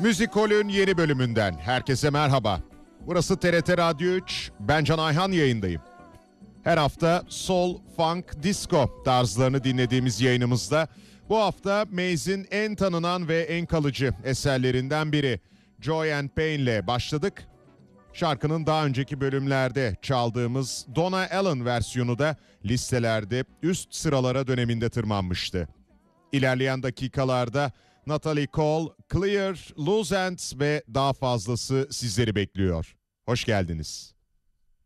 Müzikol'ün yeni bölümünden herkese merhaba. Burası TRT Radyo 3, ben Can Ayhan yayındayım. Her hafta soul, funk, disco tarzlarını dinlediğimiz yayınımızda bu hafta Maze'in en tanınan ve en kalıcı eserlerinden biri Joy and Pain ile başladık. Şarkının daha önceki bölümlerde çaldığımız Donna Allen versiyonu da listelerde üst sıralara döneminde tırmanmıştı. İlerleyen dakikalarda Natalie Cole, Clear, Loose Ends ve daha fazlası sizleri bekliyor. Hoş geldiniz.